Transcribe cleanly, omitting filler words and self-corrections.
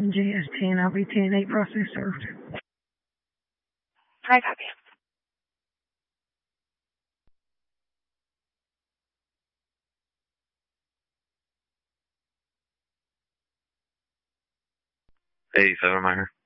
JS10, LV10, 8 process served. I copy. Hey, Sotomayor.